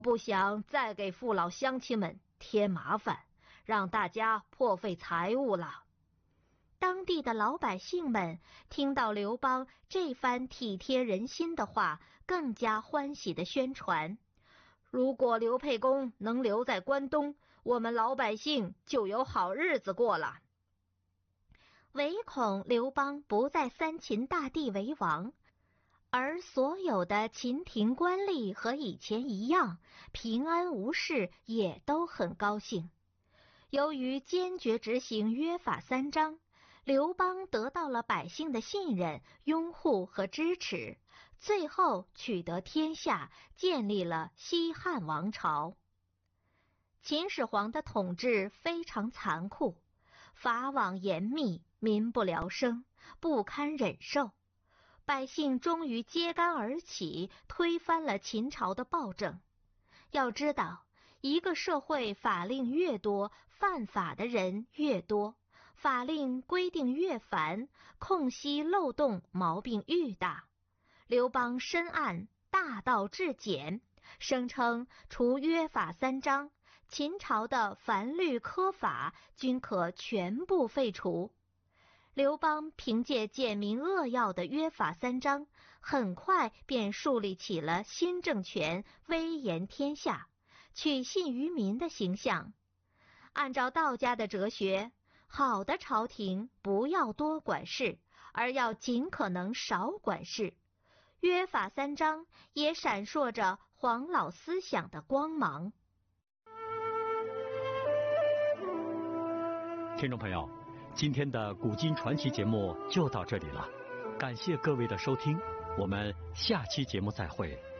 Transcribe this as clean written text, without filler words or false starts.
不想再给父老乡亲们添麻烦，让大家破费财物了。 当地的老百姓们听到刘邦这番体贴人心的话，更加欢喜地宣传： 如果刘沛公能留在关东，我们老百姓就有好日子过了。 唯恐刘邦不在三秦大地为王，而所有的秦廷官吏和以前一样平安无事，也都很高兴。由于坚决执行约法三章，刘邦得到了百姓的信任、拥护和支持，最后取得天下，建立了西汉王朝。秦始皇的统治非常残酷，法网严密，民不聊生，不堪忍受。百姓终于揭竿而起，推翻了秦朝的暴政。要知道，一个社会法令越多，犯法的人越多，法令规定越繁，空隙漏洞毛病愈大。刘邦深谙大道至简，声称除约法三章，秦朝的凡律苛法均可全部废除。刘邦凭借简明扼要的约法三章，很快便树立起了新政权威严天下、取信于民的形象。按照道家的哲学，好的朝廷不要多管事，而要尽可能少管事。约法三章也闪烁着黄老思想的光芒。 听众朋友，今天的古今传奇节目就到这里了，感谢各位的收听，我们下期节目再会。